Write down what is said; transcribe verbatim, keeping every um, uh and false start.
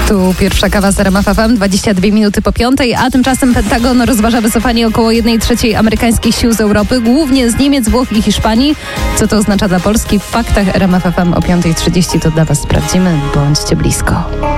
Tu pierwsza kawa z R M F F M, dwadzieścia dwie minuty po piątej, a tymczasem Pentagon rozważa wycofanie około jednej trzeciej amerykańskich sił z Europy, głównie z Niemiec, Włoch i Hiszpanii. Co to oznacza dla Polski? W faktach R M F F M o piąta trzydzieści to dla Was sprawdzimy. Bądźcie blisko.